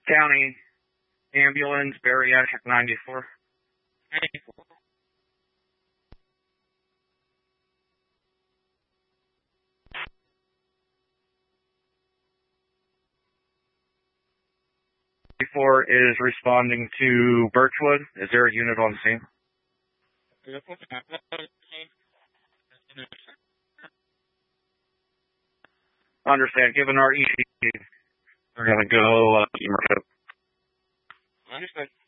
County Ambulance, Bariatric 94. 94. Is responding to Birchwood. Is there a unit on scene? Understand. Given our ETA, we're going to go emergency. Understood.